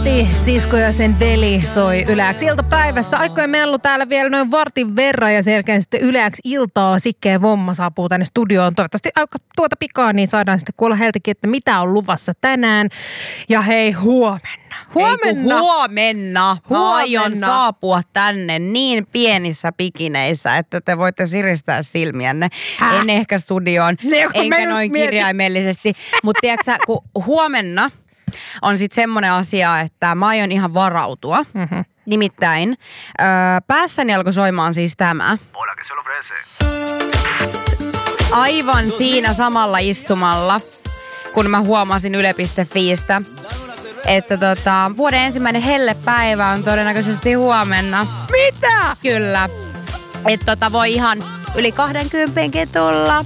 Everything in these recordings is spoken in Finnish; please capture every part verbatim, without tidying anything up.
Antti, sisko ja sen veli soi Yleäks iltapäivässä. Aikojen mellu täällä vielä noin vartin verran ja sen jälkeen sitten Yleäks iltaa Sikke Vomma saapuu tänne studioon. Toivottavasti aika tuota pikaa, niin saadaan sitten kuulla heiltäkin, että mitä on luvassa tänään. Ja hei, huomenna. Huomenna. Ei, huomenna. Mä aion saapua tänne niin pienissä pikineissä, että te voitte siristää silmiänne. Häh? En ehkä studioon, ne, enkä noin mietin. Kirjaimellisesti. Mutta tiedätkö kun huomenna on sitten semmoinen asia, että mä aion ihan varautua. Mm-hmm. Nimittäin öö, päässäni alkoi soimaan siis tämä. Aivan siinä samalla istumalla, kun mä huomasin yle piste fiistä, että tota, vuoden ensimmäinen hellepäivä on todennäköisesti huomenna. Mitä? Kyllä. Että tota, voi ihan yli kahdenkympinkin tulla.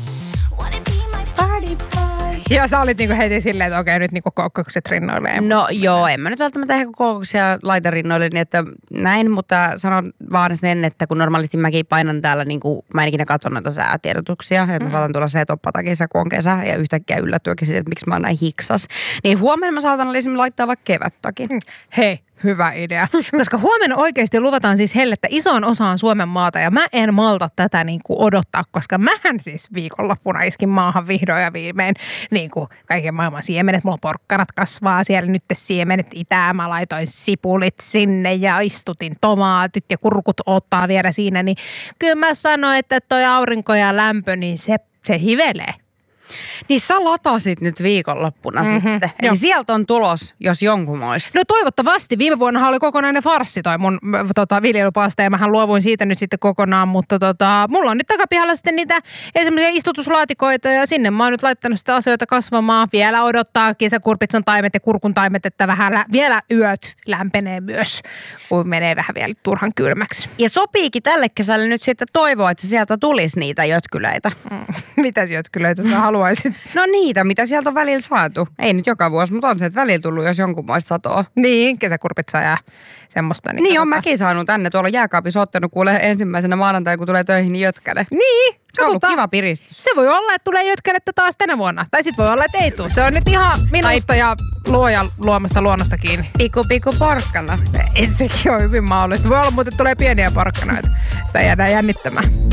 Ja sä olit niinku heti silleen, että okei, nyt niinku kokoukset rinnoille. No joo, en mä nyt välttämättä ehkä kokouksia laita rinnoille, niin että näin, mutta sanon vaan sen, että kun normaalisti mäkin painan täällä, niin kuin mä en ikinä katso noita säätiedotuksia, että mä saatan tulla se toppatakissa, kun on kesä, ja yhtäkkiä yllättyäkin siitä, että miksi mä oon näin hiksas. Niin huomenna mä saatan esimerkiksi laittaa vaikka kevättäkin. Hei. Hyvä idea. Koska huomenna oikeasti luvataan siis hellettä isoon osaan Suomen maata ja mä en malta tätä niin kuin odottaa, koska mähän siis viikonloppuna iskin maahan vihdoin ja viimein niin kuin kaiken maailman siemenet. Mulla porkkanat kasvaa siellä nyt siemenet itää. Mä laitoin sipulit sinne ja istutin tomaatit ja kurkut ottaa vielä siinä. Niin kyllä mä sanoin, että toi aurinko ja lämpö, niin se, se hivelee. Niin sä latasit nyt viikonloppuna mm-hmm, sitten. Eli jo. Sieltä on tulos, jos jonkunmoista. No toivottavasti. Viime vuonna oli kokonainen farssi toi mun tota, viljelypasta ja mähän luovuin siitä nyt sitten kokonaan. Mutta tota, mulla on nyt takapihalla sitten niitä esimerkiksi istutuslaatikoita ja sinne mä oon nyt laittanut sitä asioita kasvamaan. Vielä odottaa kesäkurpitsan taimet ja kurkun taimet, että vähän lä- vielä yöt lämpenee myös, kun menee vähän vielä turhan kylmäksi. Ja sopiikin tälle kesälle nyt sitten toivoa, että sieltä tulisi niitä jötkylöitä. Mm. Mitäs jötkylöitä sä haluaisit? No niitä, mitä sieltä on välillä saatu. Ei nyt joka vuosi, mutta on se, että välillä tullut jos jonkunmoista satoa. Niin, kesäkurpitsa ja semmoista. Niin, niin on mäkin saanut tänne. Tuolla jääkaapissa ottanut kuule ensimmäisenä maanantaina, kun tulee töihin, niin jötkäne. Niin. Se on ollut kiva piristys. Se voi olla, että tulee jötkänettä taas tänä vuonna. Tai sit voi olla, että ei tule. Se on nyt ihan minusta tai ja luojan luomasta luonnosta kiinni. Piku piku porkkana. Ei, sekin on hyvin mahdollista. Voi olla, mutta tulee pieniä porkkanoita. Sitä jäädään jännittämään.